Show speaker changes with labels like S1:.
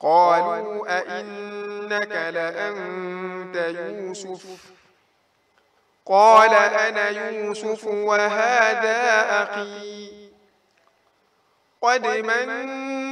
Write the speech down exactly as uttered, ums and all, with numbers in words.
S1: قالوا أئنك لأنت يوسف قال أنا يوسف وهذا أخي قد من